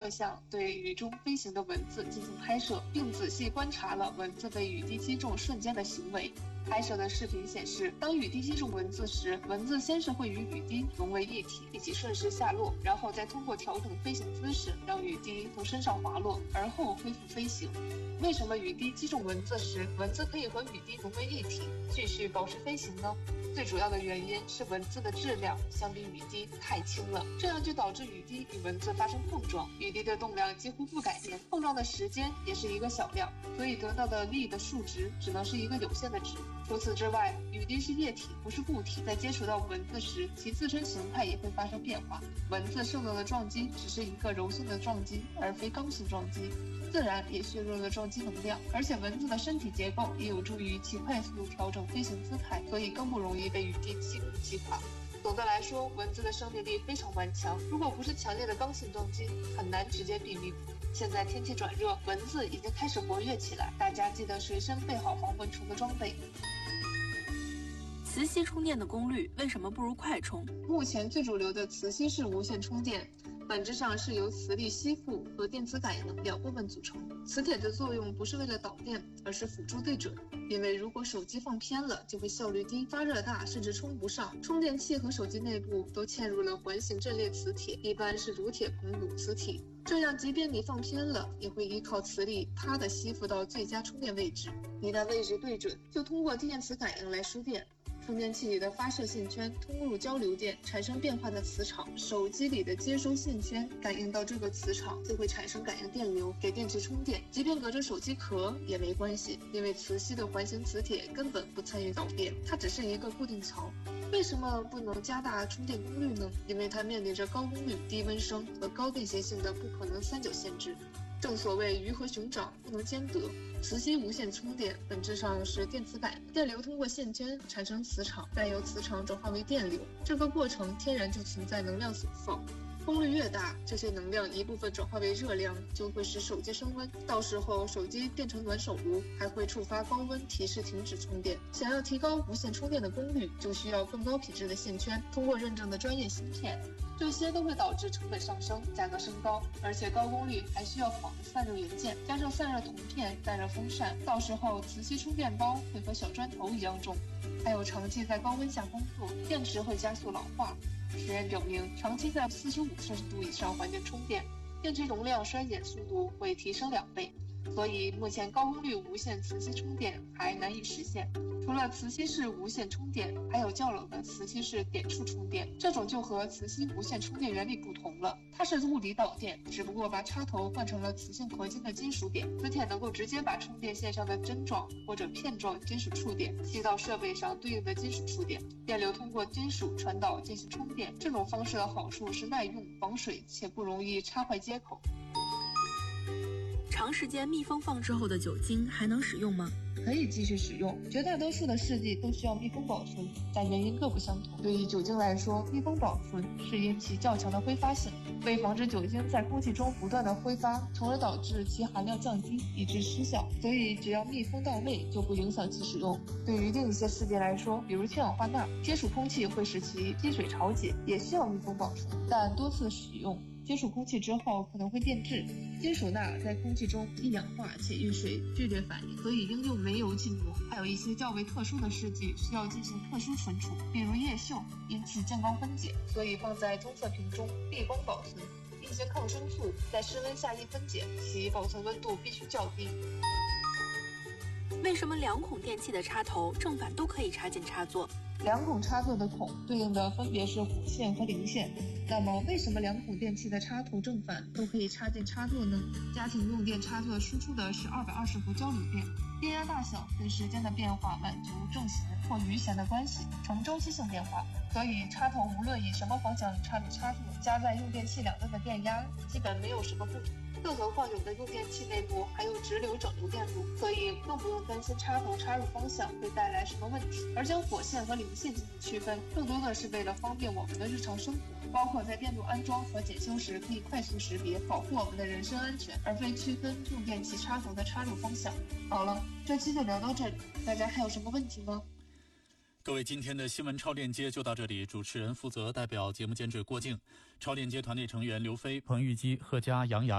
像对雨中飞行的蚊子进行拍摄，并仔细观察了蚊子被雨滴击中瞬间的行为。拍摄的视频显示，当雨滴击中蚊子时，蚊子先是会与雨滴融为一体，一起顺势下落，然后再通过调整飞行姿势，让雨滴从身上滑落，而后恢复飞行。为什么雨滴击中蚊子时，蚊子可以和雨滴融为一体，继续保持飞行呢？最主要的原因是蚊子的质量相比雨滴太轻了，这样就导致雨滴与蚊子发生碰撞，雨滴的动量几乎不改变，碰撞的时间也是一个小量，所以得到的力的数值只能是一个有限的值。除此之外，雨滴是液体，不是固体，在接触到蚊子时，其自身形态也会发生变化。蚊子受到的撞击只是一个柔性的撞击，而非刚性撞击，自然也削弱了撞击能量，而且蚊子的身体结构也有助于其快速调整飞行姿态，所以更不容易被雨滴击垮。总的来说，蚊子的生命力非常顽强，如果不是强烈的刚性撞击，很难直接毙命。现在天气转热，蚊子已经开始活跃起来，大家记得随身备好防蚊虫的装备。 磁吸充电的功率为什么不如快充？ 目前最主流的磁吸式无线充电本质上是由磁力吸附和电磁感应两部分组成。磁铁的作用不是为了导电，而是辅助对准。因为如果手机放偏了，就会效率低、发热大，甚至充不上。充电器和手机内部都嵌入了环形阵列磁铁，一般是乳铁硼乳磁体。这样，即便你放偏了，也会依靠磁力啪地吸附到最佳充电位置。一旦位置对准，就通过电磁感应来输电。充电器里的发射线圈通入交流电，产生变化的磁场，手机里的接收线圈感应到这个磁场，就会产生感应电流，给电池充电。即便隔着手机壳也没关系，因为磁吸的环形磁铁根本不参与导电，它只是一个固定槽。为什么不能加大充电功率呢？因为它面临着高功率、低温升和高便携性的不可能三角限制。正所谓鱼和熊掌不能兼得。磁吸无线充电本质上是电磁感应，电流通过线圈产生磁场，再由磁场转化为电流，这个过程天然就存在能量损耗。功率越大，这些能量一部分转化为热量，就会使手机升温，到时候手机变成暖手炉，还会触发高温提示停止充电。想要提高无线充电的功率，就需要更高品质的线圈，通过认证的专业芯片，这些都会导致成本上升，价格升高，而且高功率还需要好的散热元件，加上散热铜片、散热风扇，到时候磁吸充电宝会和小砖头一样重。还有长期在高温下工作，电池会加速老化。实验表明，长期在45摄氏度以上环境充电，电池容量衰减速度会提升2倍。所以目前高功率无线磁吸充电还难以实现。除了磁吸式无线充电，还有较老的磁吸式点触充电，这种就和磁吸无线充电原理不同了，它是物理导电，只不过把插头换成了磁性合金的金属点，磁铁能够直接把充电线上的针状或者片状金属触点吸到设备上对应的金属触点，电流通过金属传导进行充电。这种方式的好处是耐用、防水且不容易插坏接口。 长时间密封放置后的酒精还能使用吗？ 可以继续使用，绝大多数的试剂都需要密封保存，但原因各不相同。对于酒精来说，密封保存是因其较强的挥发性，为防止酒精在空气中不断的挥发，从而导致其含量降低，以致失效，所以只要密封到位，就不影响其使用。对于另一些试剂来说，比如氢氧化钠，接触空气会使其积水潮解，也需要密封保存，但多次使用接触空气之后可能会变质。金属钠在空气中易氧化且与水剧烈反应，所以应用煤油浸溶。还有一些较为特殊的试剂需要进行特殊存储，比如叶锈，因此见光分解，所以放在棕色瓶中避光保存。一些抗生素在室温下易分解，其保存温度必须较低。 为什么2孔电器的插头正反都可以插进插座 ？2孔插座的孔对应的分别是火线和零线。那么为什么2孔电器的插头正反都可以插进插座呢？家庭用电插座输出的是220伏交流电，电压大小随时间的变化满足正弦或余弦的关系，呈周期性变化。所以插头无论以什么方向插入插座，加在用电器两端的电压基本没有什么不同。更何况有的用电器内部还有直流整流电路，所以更不用担心插头插入方向会带来什么问题。而将火线和零线进行区分，更多的是为了方便我们的日常生活，包括在电路安装和检修时可以快速识别，保护我们的人身安全，而非区分用电器插头的插入方向。好了，这期就聊到这里，大家还有什么问题吗？ 各位，今天的新闻超链接就到这里，主持人负责代表节目监制郭静，超链接团队成员刘飞、彭玉基、贺佳、杨洋。